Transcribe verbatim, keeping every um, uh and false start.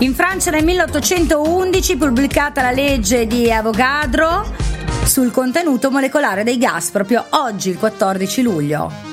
In Francia nel milleottocentoundici pubblicata la legge di Avogadro sul contenuto molecolare dei gas, proprio oggi il quattordici luglio.